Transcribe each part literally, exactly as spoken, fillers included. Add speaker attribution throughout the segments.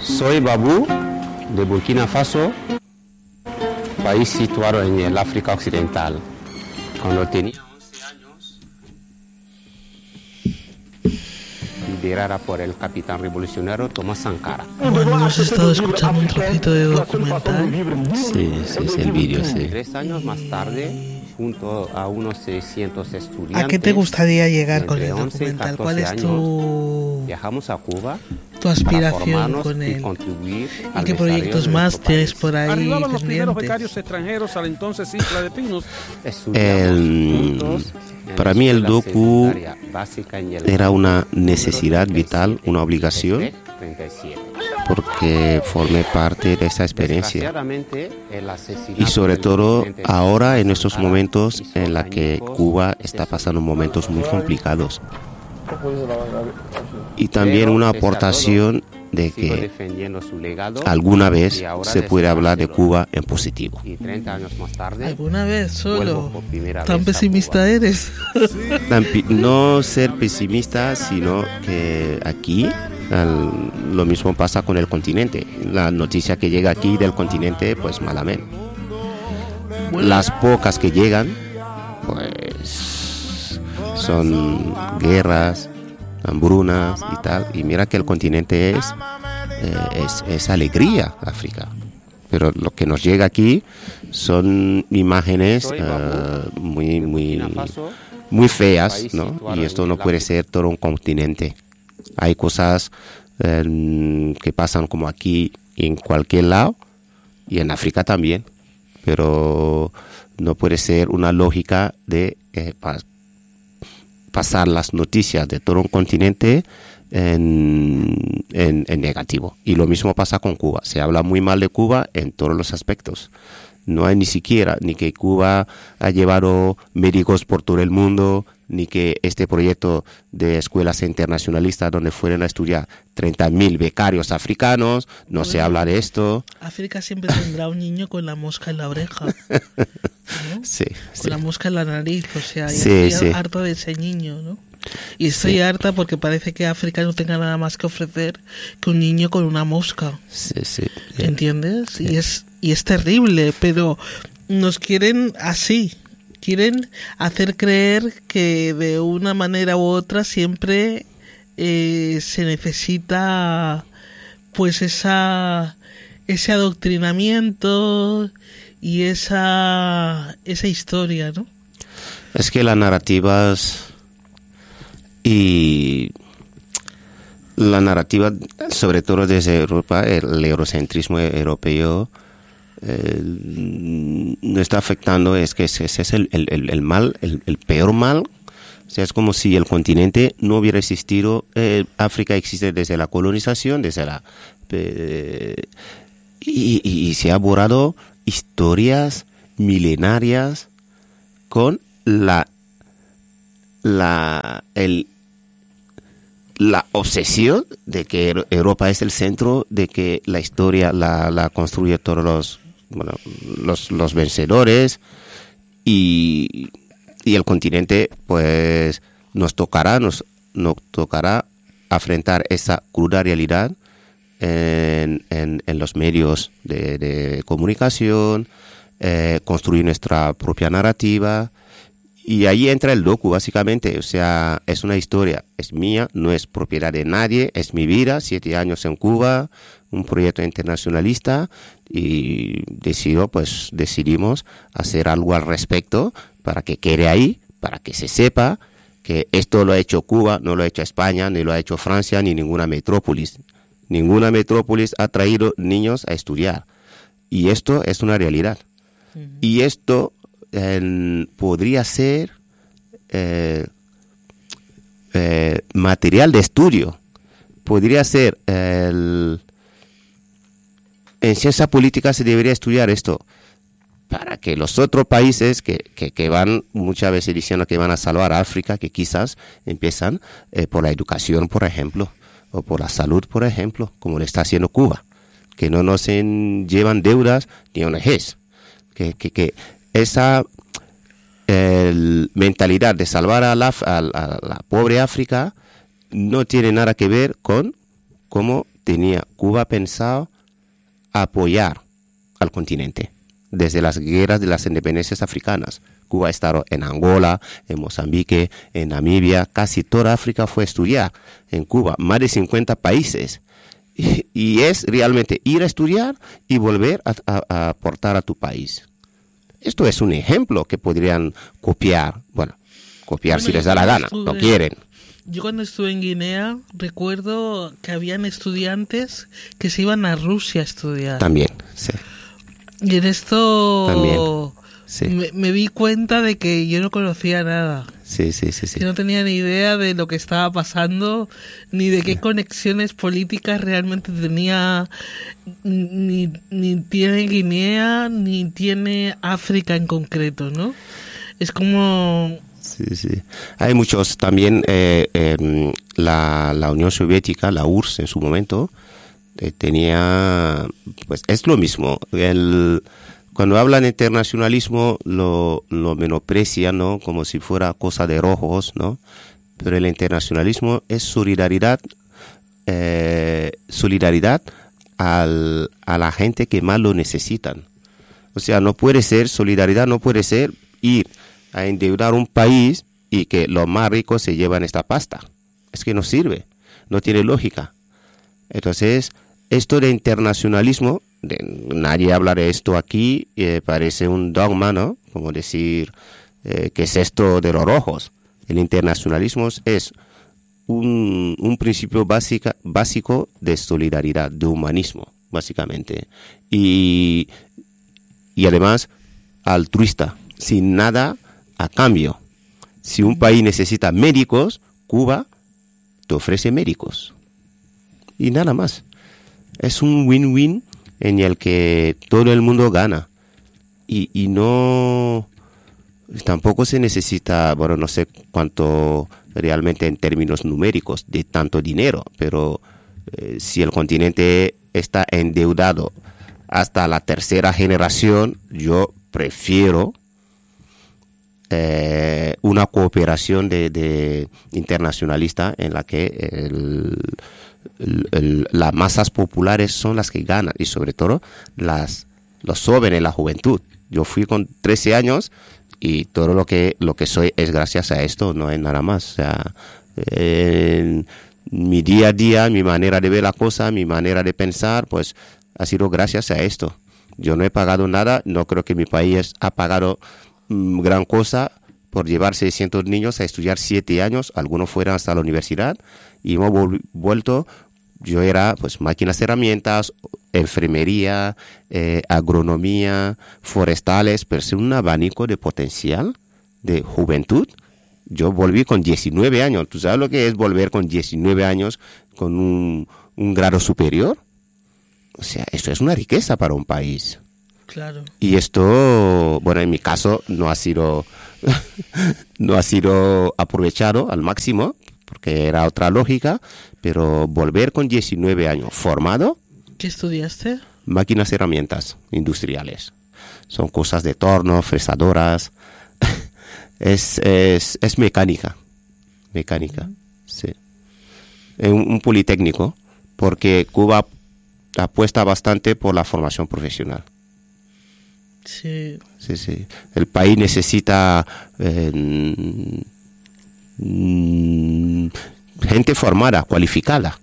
Speaker 1: Soy Babú, de Burkina Faso, país situado en el África Occidental. Cuando tenía once años, liderada por el capitán revolucionario Thomas Sankara.
Speaker 2: Bueno, hemos estado escuchando un trocito de documental.
Speaker 3: Sí, sí, es el vídeo, sí.
Speaker 1: Tres años más tarde, junto a unos seiscientos estudiantes.
Speaker 2: ¿A qué te gustaría llegar con el
Speaker 1: once y
Speaker 2: documental?
Speaker 1: catorce
Speaker 2: ¿Cuál es tu,
Speaker 1: viajamos a Cuba
Speaker 2: tu aspiración
Speaker 1: para
Speaker 2: con
Speaker 1: y
Speaker 2: él?
Speaker 1: contribuir
Speaker 2: ¿Y
Speaker 1: al
Speaker 2: qué
Speaker 1: desarrollo
Speaker 2: proyectos
Speaker 1: de
Speaker 2: más
Speaker 1: nuestro
Speaker 2: tienes
Speaker 1: país.
Speaker 2: por ahí
Speaker 4: Arribaban los primeros
Speaker 2: pendientes?
Speaker 4: becarios extranjeros a la entonces Isla de Pinos.
Speaker 3: El, para mí el docu era una necesidad vital, una obligación, porque formé parte de esa experiencia. Y sobre todo ahora en estos momentos en la que Cuba está pasando momentos muy complicados. Y también una aportación de que alguna vez se puede hablar de Cuba en positivo.
Speaker 2: ¿Alguna vez solo? ¿Tan pesimista eres?
Speaker 3: No ser pesimista, sino que aquí al, lo mismo pasa con el continente. La noticia que llega aquí del continente, pues malamente. Las pocas que llegan, pues son guerras, hambrunas y tal. Y mira que el continente es, eh, es, es alegría, África. Pero lo que nos llega aquí son imágenes uh, muy, muy, muy feas, ¿no? Y esto no puede ser todo un continente. Hay cosas eh, que pasan como aquí en cualquier lado y en África también, pero no puede ser una lógica de eh, pa- pasar las noticias de todo un continente en, en, en negativo. Y lo mismo pasa con Cuba. Se habla muy mal de Cuba en todos los aspectos. No hay ni siquiera ni que Cuba ha llevado médicos por todo el mundo, ni que este proyecto de escuelas internacionalistas donde fueron a estudiar treinta mil becarios africanos, no bueno, se habla de esto.
Speaker 2: África siempre tendrá un niño con la mosca en la oreja, ¿no?
Speaker 3: Sí,
Speaker 2: con
Speaker 3: sí.
Speaker 2: la mosca en la nariz, o sea,
Speaker 3: sí,
Speaker 2: yo
Speaker 3: sí.
Speaker 2: estoy harta de ese niño, ¿no? Y estoy sí. harta porque parece que África no tenga nada más que ofrecer que un niño con una mosca.
Speaker 3: Sí, sí.
Speaker 2: ¿Entiendes?
Speaker 3: Sí.
Speaker 2: Y es y es terrible, pero nos quieren así. Quieren hacer creer que de una manera u otra siempre eh, se necesita pues esa ese adoctrinamiento y esa esa historia, ¿no?
Speaker 3: Es que las narrativas y la narrativa, sobre todo desde Europa, el eurocentrismo europeo, Eh, no está afectando, es que ese, ese es el, el, el mal, el, el peor mal. O sea, es como si el continente no hubiera existido. Eh, África existe desde la colonización, desde la eh, y, y, y se ha borrado historias milenarias con la la el la obsesión de que Europa es el centro, de que la historia la, la construye todos los bueno los, los vencedores y, y el continente pues nos tocará nos, nos tocará afrontar esa cruda realidad en, en, en los medios de, de comunicación, eh, construir nuestra propia narrativa. Y ahí entra el docu, básicamente, o sea, es una historia, es mía, no es propiedad de nadie, es mi vida, siete años en Cuba, un proyecto internacionalista, y decido, pues, decidimos hacer algo al respecto para que quede ahí, para que se sepa que esto lo ha hecho Cuba, no lo ha hecho España, ni lo ha hecho Francia, ni ninguna metrópolis. Ninguna metrópolis ha traído niños a estudiar. Y esto es una realidad. Uh-huh. Y esto Eh, podría ser eh, eh, material de estudio, podría ser eh, el, en ciencia política se debería estudiar esto para que los otros países que, que, que van muchas veces diciendo que van a salvar a África, que quizás empiezan eh, por la educación, por ejemplo, o por la salud, por ejemplo, como lo está haciendo Cuba, que no nos en, llevan deudas ni O N Ges, que, que, que esa el, mentalidad de salvar a la, a, a la pobre África no tiene nada que ver con cómo tenía Cuba pensado apoyar al continente desde las guerras de las independencias africanas. Cuba ha estado en Angola, en Mozambique, en Namibia, casi toda África fue a estudiar en Cuba, más de cincuenta países. Y, y es realmente ir a estudiar y volver a, a, a aportar a tu país. Esto es un ejemplo que podrían copiar, bueno, copiar
Speaker 2: Bueno,
Speaker 3: si les da la gana,
Speaker 2: estuve-
Speaker 3: no quieren.
Speaker 2: Yo cuando estuve en Guinea recuerdo que habían estudiantes que se iban a Rusia a estudiar.
Speaker 3: También, sí,
Speaker 2: Y en esto
Speaker 3: También, sí.
Speaker 2: me, me di cuenta de que yo no conocía nada.
Speaker 3: sí, sí, sí, sí.
Speaker 2: Que no tenía ni idea de lo que estaba pasando, ni de qué conexiones políticas realmente tenía, ni, ni tiene Guinea, ni tiene África en concreto, ¿no? Es como...
Speaker 3: Sí, sí. Hay muchos también, eh, eh, la, la Unión Soviética, la U R S S en su momento, eh, tenía, pues es lo mismo. El, cuando hablan de internacionalismo lo, lo menosprecian, ¿no? Como si fuera cosa de rojos, ¿no? Pero el internacionalismo es solidaridad, eh, solidaridad al, a la gente que más lo necesitan. O sea, no puede ser, solidaridad no puede ser ir a endeudar un país y que los más ricos se llevan esta pasta. Es que no sirve, no tiene lógica. Entonces, esto de internacionalismo, de, nadie habla de esto aquí, eh, parece un dogma, ¿no? Como decir, eh, ¿qué es esto de los rojos? El internacionalismo es un, un principio básica, básico de solidaridad, de humanismo, básicamente. Y, y además, altruista, sin nada a cambio. Si un país necesita médicos, Cuba te ofrece médicos. Y nada más. Es un win-win en el que todo el mundo gana. Y, y no... Tampoco se necesita, bueno, no sé cuánto realmente en términos numéricos de tanto dinero, pero eh, si el continente está endeudado hasta la tercera generación, yo prefiero Eh, una cooperación de, de internacionalista en la que el, el, el, las masas populares son las que ganan y sobre todo las los jóvenes, la juventud. Yo fui con trece años y todo lo que lo que soy es gracias a esto, no es nada más. O sea, eh, mi día a día, mi manera de ver la cosa, mi manera de pensar, pues ha sido gracias a esto. Yo no he pagado nada, no creo que mi país ha pagado gran cosa por llevar seiscientos niños a estudiar siete años, algunos fueron hasta la universidad y hemos vol- vuelto, yo era pues máquinas, herramientas, enfermería, eh, agronomía, forestales, pero es un abanico de potencial, de juventud. Yo volví con diecinueve años, ¿tú sabes lo que es volver con diecinueve años con un, un grado superior? O sea, esto es una riqueza para un país.
Speaker 2: Claro.
Speaker 3: Y esto, bueno, en mi caso no ha sido no ha sido aprovechado al máximo porque era otra lógica, pero volver con diecinueve años formado.
Speaker 2: ¿Qué estudiaste?
Speaker 3: Máquinas, herramientas industriales. Son cosas de torno, fresadoras. es, es, es mecánica. Mecánica, uh-huh. Sí. Un, un politécnico, porque Cuba apuesta bastante por la formación profesional.
Speaker 2: Sí.
Speaker 3: Sí, sí. El país necesita eh, mm, gente formada, cualificada.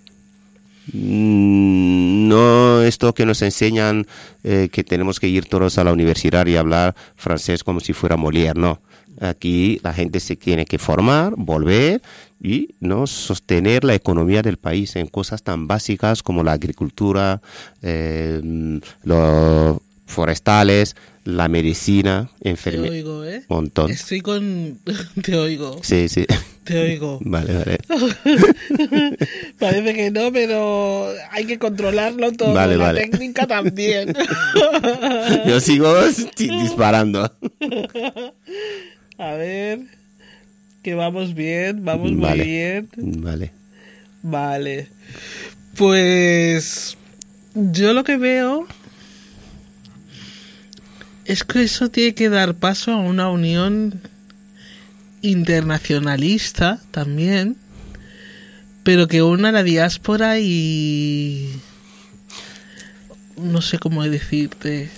Speaker 3: Mm, no esto que nos enseñan eh, que tenemos que ir todos a la universidad y hablar francés como si fuera Molière, no. Aquí la gente se tiene que formar, volver y no sostener la economía del país en cosas tan básicas como la agricultura, eh, los forestales, la medicina, enfermería.
Speaker 2: Te oigo, ¿eh?
Speaker 3: Montón.
Speaker 2: Estoy con... Te oigo.
Speaker 3: Sí, sí.
Speaker 2: Te oigo.
Speaker 3: Vale, vale.
Speaker 2: Parece que no, pero hay que controlarlo todo.
Speaker 3: Vale,
Speaker 2: la
Speaker 3: vale.
Speaker 2: técnica también.
Speaker 3: Yo sigo disparando.
Speaker 2: A ver, que vamos bien, vamos
Speaker 3: Vale.
Speaker 2: muy bien.
Speaker 3: Vale.
Speaker 2: Vale. Pues yo lo que veo es que eso tiene que dar paso a una unión internacionalista también, pero que una la diáspora y no sé cómo decirte.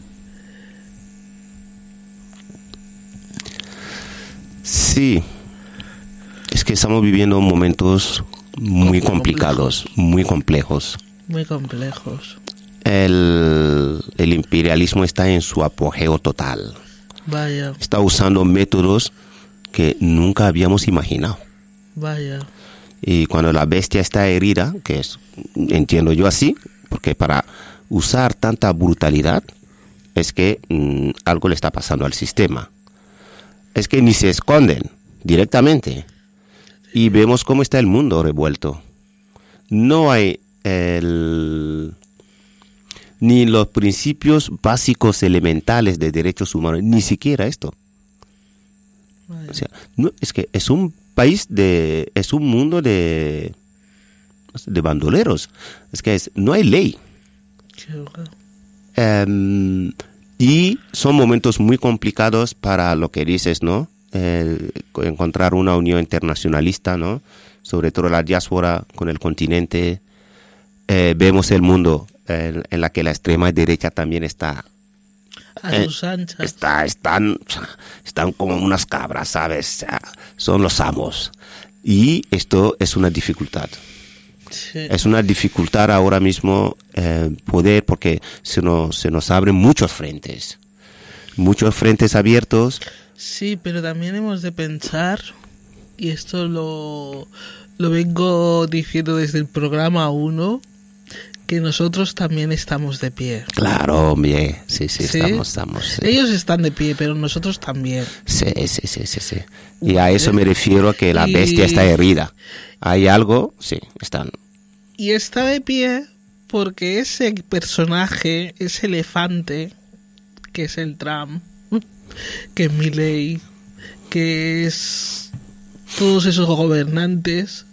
Speaker 3: Sí, es que estamos viviendo momentos muy complicados, muy complejos.
Speaker 2: Muy complejos.
Speaker 3: El, el imperialismo está en su apogeo total.
Speaker 2: Vaya.
Speaker 3: Está usando métodos que nunca habíamos imaginado.
Speaker 2: Vaya.
Speaker 3: Y cuando la bestia está herida, que es, entiendo yo así, porque para usar tanta brutalidad es que mmm, algo le está pasando al sistema. Es que ni se esconden directamente. Y vemos cómo está el mundo revuelto. No hay el, ni los principios básicos elementales de derechos humanos, ni siquiera esto.
Speaker 2: Vaya.
Speaker 3: O sea, no, es que es un país de, es un mundo de, de bandoleros. Es que es, no hay ley. Um, y son momentos muy complicados para lo que dices, ¿no? Eh, encontrar una unión internacionalista, ¿no? Sobre todo la diáspora con el continente. Eh, vemos el mundo en, en la que la extrema derecha también está.
Speaker 2: A
Speaker 3: Eh,
Speaker 2: sus anchas.
Speaker 3: Está, están, están como unas cabras, ¿sabes? O sea, son los amos. Y esto es una dificultad.
Speaker 2: Sí.
Speaker 3: Es una dificultad ahora mismo eh, poder, porque se nos, se nos abren muchos frentes. Muchos frentes abiertos.
Speaker 2: Sí, pero también hemos de pensar, y esto lo, lo vengo diciendo desde el programa uno, que nosotros también estamos de pie.
Speaker 3: Claro, hombre. Sí, sí,
Speaker 2: ¿Sí?
Speaker 3: estamos, estamos. Sí.
Speaker 2: Ellos están de pie, pero nosotros también.
Speaker 3: Sí, sí, sí, sí, sí. Y a eso me refiero, a que la
Speaker 2: Y-
Speaker 3: bestia está herida. Hay algo, sí, están.
Speaker 2: Y está de pie porque ese personaje, ese elefante, que es el Trump, que es Milei, que es todos esos gobernantes,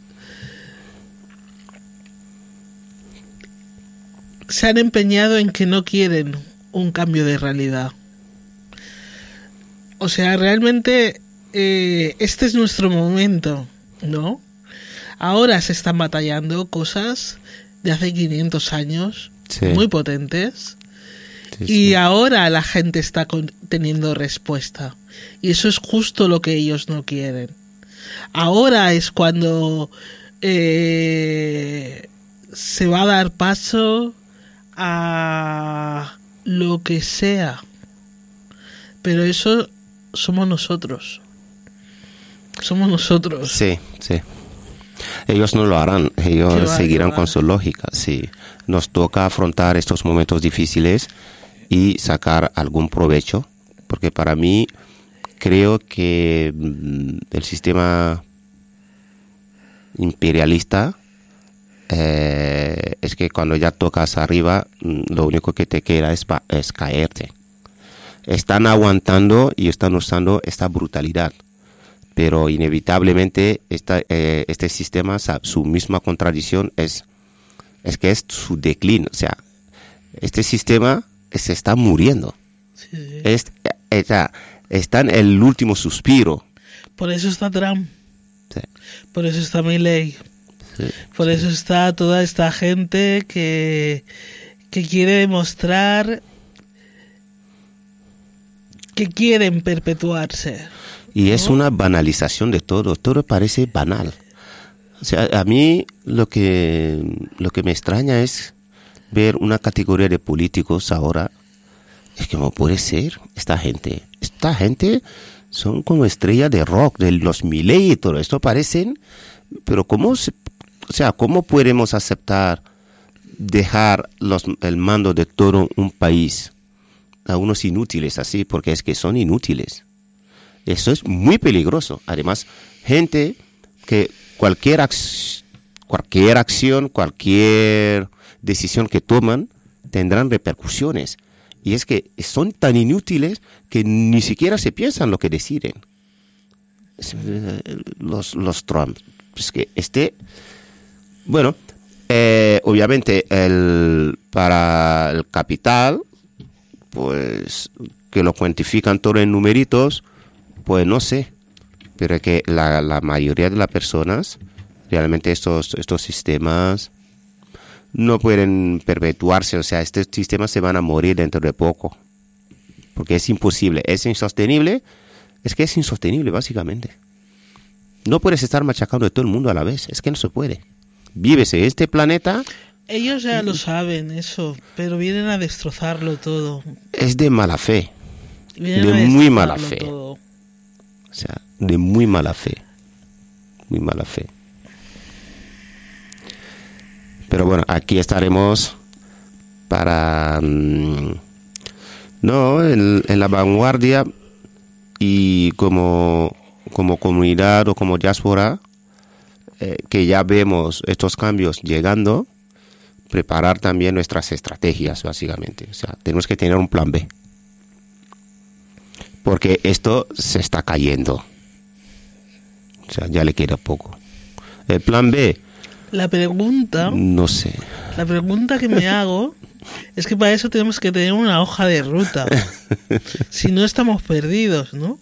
Speaker 2: se han empeñado en que no quieren un cambio de realidad. O sea, realmente eh, este es nuestro momento, ¿no? Ahora se están batallando cosas de hace quinientos años,
Speaker 3: Sí.
Speaker 2: muy potentes,
Speaker 3: Sí,
Speaker 2: y
Speaker 3: sí.
Speaker 2: ahora la gente está con- teniendo respuesta. Y eso es justo lo que ellos no quieren. Ahora es cuando eh, se va a dar paso a lo que sea. Pero eso somos nosotros. Somos nosotros.
Speaker 3: Sí, sí. Ellos no lo harán, ellos
Speaker 2: Qué va,
Speaker 3: seguirán
Speaker 2: qué va.
Speaker 3: con su lógica, sí. Nos toca afrontar estos momentos difíciles y sacar algún provecho, porque para mí creo que mm, el sistema imperialista eh, es que cuando ya tocas arriba, mm, lo único que te queda es, pa- es caerte. Están aguantando y están usando esta brutalidad, pero inevitablemente esta, eh, este sistema, sa- su misma contradicción es, es que es su declin. O sea, este sistema se está muriendo.
Speaker 2: Sí, sí.
Speaker 3: Es, eh, o sea, está en el último suspiro.
Speaker 2: Por eso está Trump.
Speaker 3: Sí.
Speaker 2: Por eso está Milei.
Speaker 3: Sí.
Speaker 2: Por eso está toda esta gente que, que quiere demostrar que quieren perpetuarse.
Speaker 3: Y es
Speaker 2: ¿no?
Speaker 3: una banalización de todo, todo parece banal. O sea, a mí lo que, lo que me extraña es ver una categoría de políticos ahora. Es que no puede ser esta gente. Esta gente son como estrellas de rock, de los Milei y todo esto parecen, pero ¿cómo se, o sea, cómo podemos aceptar dejar los, el mando de todo un país a unos inútiles así? Porque es que son inútiles. Eso es muy peligroso. Además, gente que cualquier, ac- cualquier acción, cualquier decisión que toman tendrán repercusiones. Y es que son tan inútiles que ni siquiera se piensan lo que deciden. Es, eh, Los, los Trump. Es que este, bueno, eh, obviamente el, para el capital, pues que lo cuantifican todo en numeritos, pues no sé, pero que la, la mayoría de las personas realmente estos, estos sistemas no pueden perpetuarse, o sea, estos sistemas se van a morir dentro de poco, porque es imposible, es insostenible, es que es insostenible básicamente. No puedes estar machacando a todo el mundo a la vez, es que no se puede. Vives en este planeta.
Speaker 2: Ellos ya lo saben eso, pero vienen a destrozarlo todo.
Speaker 3: Es de mala fe,
Speaker 2: Vienen
Speaker 3: de
Speaker 2: a
Speaker 3: muy mala
Speaker 2: destrozarlo
Speaker 3: fe.
Speaker 2: todo.
Speaker 3: O sea, de muy mala fe, muy mala fe. Pero bueno, aquí estaremos para, mmm, no, en, en la vanguardia y como, como comunidad o como diáspora, eh, que ya vemos estos cambios llegando, preparar también nuestras estrategias, básicamente. O sea, tenemos que tener un plan B. Porque esto se está cayendo. O sea, ya le queda poco. El plan B,
Speaker 2: La pregunta,
Speaker 3: no sé.
Speaker 2: la pregunta que me hago es que para eso tenemos que tener una hoja de ruta. Si no, estamos perdidos, ¿no?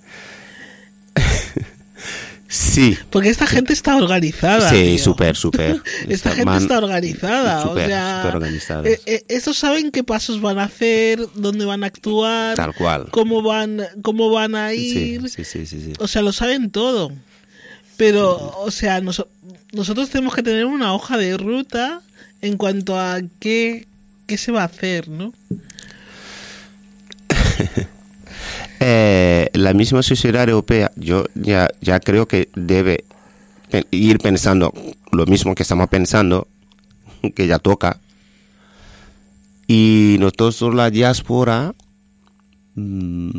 Speaker 3: Sí.
Speaker 2: Porque esta gente está organizada.
Speaker 3: Sí,
Speaker 2: tío.
Speaker 3: súper, súper.
Speaker 2: Esta gente
Speaker 3: Man-
Speaker 2: está organizada.
Speaker 3: súper,
Speaker 2: o sea,
Speaker 3: súper organizados.
Speaker 2: eh, eh, estos saben qué pasos van a hacer, dónde van a actuar,
Speaker 3: Tal cual.
Speaker 2: cómo van, cómo van a
Speaker 3: Sí,
Speaker 2: ir.
Speaker 3: sí, sí, sí, sí.
Speaker 2: O sea, lo saben todo. Pero, o sea, nos- nosotros tenemos que tener una hoja de ruta en cuanto a qué, qué se va a hacer, ¿no?
Speaker 3: Eh, la misma sociedad europea, yo ya, ya creo que debe pe- ir pensando lo mismo que estamos pensando, que ya toca. Y nosotros, la diáspora, mm,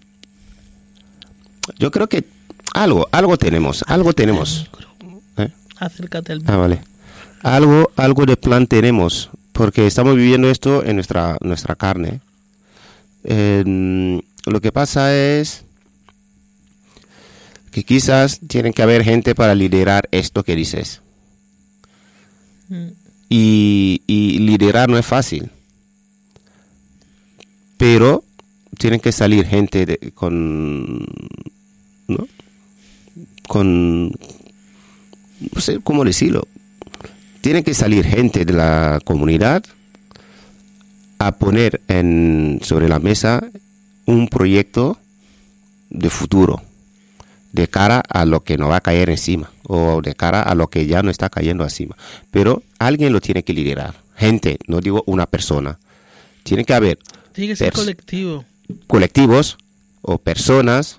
Speaker 3: yo creo que algo, algo tenemos, algo tenemos. ¿Eh?
Speaker 2: Acércate al
Speaker 3: Ah, vale. Algo, algo de plan tenemos, porque estamos viviendo esto en nuestra, nuestra carne. Eh, lo que pasa es que quizás tienen que haber gente para liderar esto que dices.
Speaker 2: Mm.
Speaker 3: Y, y liderar no es fácil. Pero tienen que salir gente de- con, ¿no? Con, no sé cómo decirlo. Tienen que salir gente de la comunidad a poner en, sobre la mesa un proyecto de futuro, de cara a lo que nos va a caer encima, o de cara a lo que ya no está cayendo encima. Pero alguien lo tiene que liderar. Gente, no digo una persona. Tiene que haber
Speaker 2: Tiene que ser
Speaker 3: Pers-
Speaker 2: colectivo.
Speaker 3: colectivos o personas,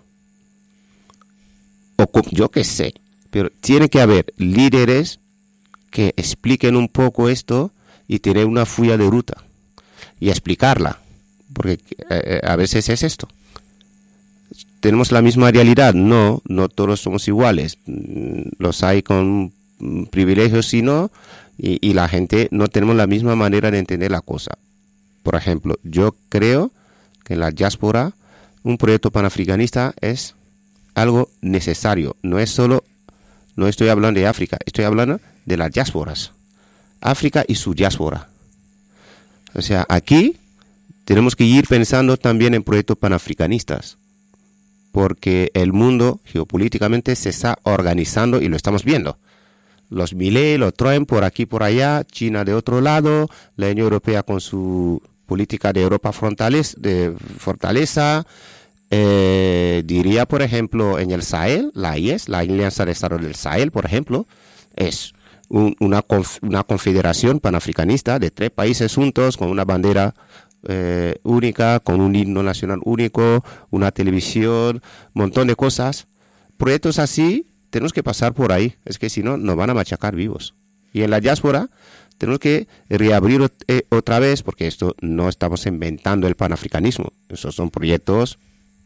Speaker 3: o co- yo qué sé, pero tiene que haber líderes que expliquen un poco esto y tener una fuga de ruta y explicarla, porque eh, a veces es esto. ¿Tenemos la misma realidad? No, no todos somos iguales. Mm, Los hay con mm, privilegios, sino, y, y la gente no tenemos la misma manera de entender la cosa. Por ejemplo, yo creo que en la diáspora un proyecto panafricanista es algo necesario. No es solo, no estoy hablando de África, estoy hablando de las diásporas. África y su diáspora. O sea, aquí tenemos que ir pensando también en proyectos panafricanistas, porque el mundo geopolíticamente se está organizando y lo estamos viendo. Los Milei, los Trump por aquí por allá, China de otro lado, la Unión Europea con su política de Europa frontales, de fortaleza, eh, diría por ejemplo en el Sahel, la I E S, la Alianza de Estados del Sahel, por ejemplo, es un- una, conf- una confederación panafricanista de tres países juntos con una bandera eh, única, con un himno nacional único, una televisión, un montón de cosas. Proyectos así tenemos que pasar por ahí, es que si no nos van a machacar vivos. Y en la diáspora tenemos que reabrir ot- eh, otra vez, porque esto no estamos inventando el panafricanismo, esos son proyectos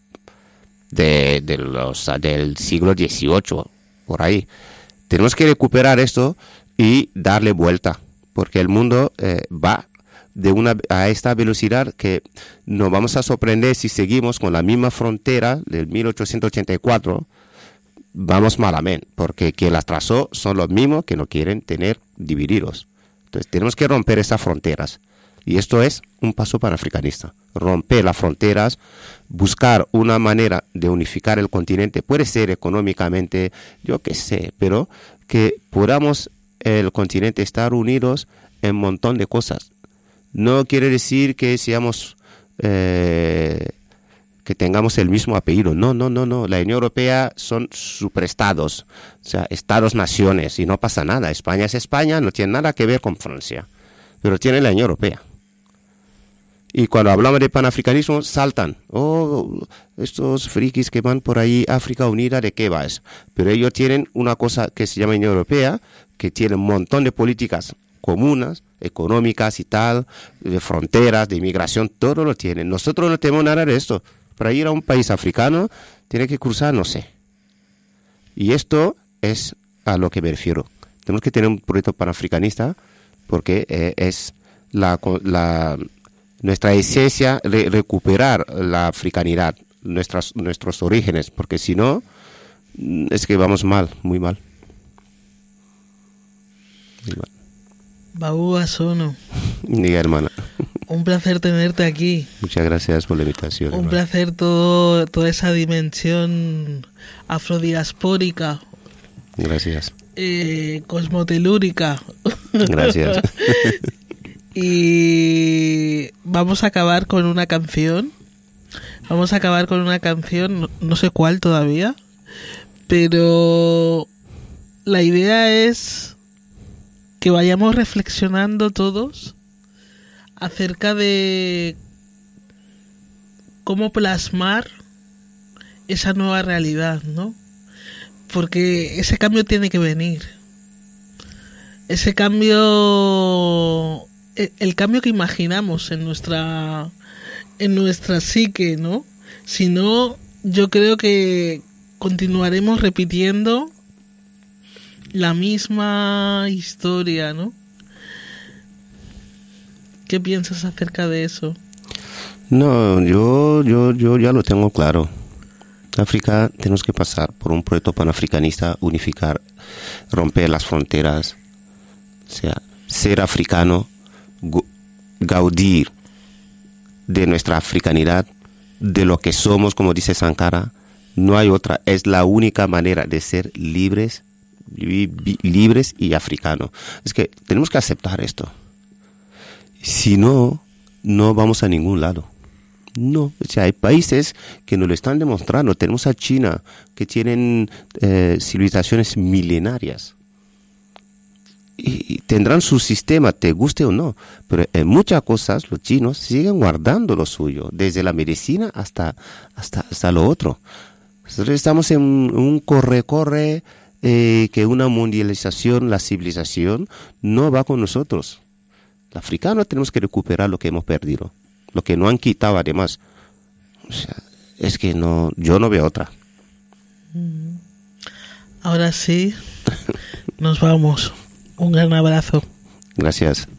Speaker 3: de, de los, del siglo dieciocho, por ahí. Tenemos que recuperar esto y darle vuelta, porque el mundo eh, va de una a esta velocidad que nos vamos a sorprender si seguimos con la misma frontera del mil ochocientos ochenta y cuatro. Vamos malamente, porque quien las trazó son los mismos que no quieren tener divididos. Entonces tenemos que romper esas fronteras. Y esto es un paso panafricanista. Romper las fronteras, buscar una manera de unificar el continente. Puede ser económicamente, yo qué sé, pero que podamos el continente estar unidos en un montón de cosas. No quiere decir que seamos eh, que tengamos el mismo apellido. No, no, no, no. La Unión Europea son superestados, o sea, estados-naciones, y no pasa nada. España es España, no tiene nada que ver con Francia, pero tiene la Unión Europea. Y cuando hablamos de panafricanismo, saltan. Oh, estos frikis que van por ahí, África Unida, ¿de qué va eso? Pero ellos tienen una cosa que se llama Unión Europea, que tiene un montón de políticas comunes, económicas y tal, de fronteras, de inmigración, todo lo tienen. Nosotros no tenemos nada de esto. Para ir a un país africano, tiene que cruzar, no sé. Y esto es a lo que me refiero. Tenemos que tener un proyecto panafricanista, porque eh, es la... la nuestra esencia, re recuperar la africanidad, nuestras, nuestros orígenes, porque si no, es que vamos mal, muy mal. Muy mal.
Speaker 2: Babu Asono.
Speaker 3: Diga, hermana.
Speaker 2: Un placer tenerte aquí.
Speaker 3: Muchas gracias por la invitación.
Speaker 2: Un
Speaker 3: hermana.
Speaker 2: placer todo, toda esa dimensión afrodiaspórica.
Speaker 3: Gracias.
Speaker 2: Eh, cosmotelúrica.
Speaker 3: Gracias.
Speaker 2: Y vamos a acabar con una canción. Vamos a acabar con una canción, no, no sé cuál todavía, pero la idea es que vayamos reflexionando todos acerca de cómo plasmar esa nueva realidad, ¿no? Porque ese cambio tiene que venir. Ese cambio, el cambio que imaginamos en nuestra en nuestra psique, ¿no? Si no, yo creo que continuaremos repitiendo la misma historia, ¿no? ¿Qué piensas acerca de eso?
Speaker 3: No, yo, yo, yo ya lo tengo claro. África, tenemos que pasar por un proyecto panafricanista, unificar, romper las fronteras, o sea, ser africano, gaudir de nuestra africanidad, de lo que somos, como dice Sankara. No hay otra, es la única manera de ser libres, libres y africanos. Es que tenemos que aceptar esto. Si no, no vamos a ningún lado. No, o sea, hay países que nos lo están demostrando. Tenemos a China, que tienen eh, civilizaciones milenarias. Y tendrán su sistema, te guste o no, pero en muchas cosas los chinos siguen guardando lo suyo, desde la medicina hasta hasta, hasta lo otro. Nosotros estamos en un, un corre-corre eh, que una mundialización, la civilización, no va con nosotros. Los africanos tenemos que recuperar lo que hemos perdido, lo que no han quitado además. O sea, es que no, yo no veo otra.
Speaker 2: Ahora sí, nos vamos. Un gran abrazo.
Speaker 3: Gracias.